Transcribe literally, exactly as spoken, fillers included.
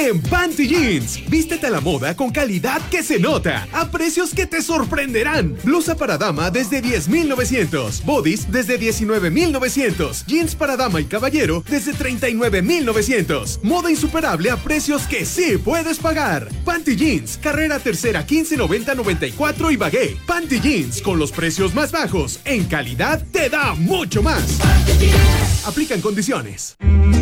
en Panty Jeans. Vístete a la moda con calidad que se nota, a precios que te sorprenderán. Blusa para dama desde diez mil novecientos, bodies desde diecinueve mil novecientos, jeans para dama y caballero desde treinta y nueve mil novecientos. Moda insuperable a precios que sí puedes pagar. Panty Jeans, carrera tercera quince noventa noventa y cuatro y Bagué. Panty Jeans, con los precios más bajos, en calidad te da mucho más. Aplican condiciones.